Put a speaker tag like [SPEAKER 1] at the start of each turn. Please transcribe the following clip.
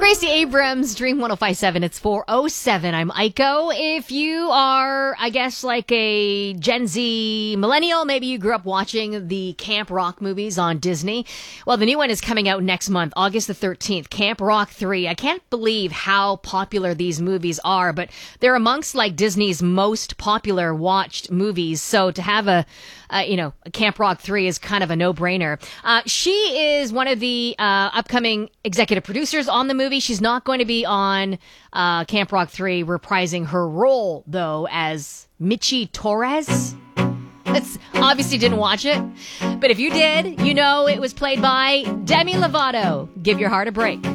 [SPEAKER 1] Gracie Abrams, Dream 105.7. It's 4:07. I'm Aiko. If you are, I guess, like a Gen Z millennial, maybe you grew up watching the Camp Rock movies on Disney. Well, the new one is coming out next month, August the 13th, Camp Rock 3. I can't believe how popular these movies are, but they're amongst like Disney's most popular watched movies. So to have a Camp Rock 3 is kind of a no-brainer. She is one of the upcoming executive producers on the movie. She's not going to be on Camp Rock 3 reprising her role, though, as Michi Torres. That's obviously didn't watch it, but if you did, you know it was played by Demi Lovato. Give your heart a break.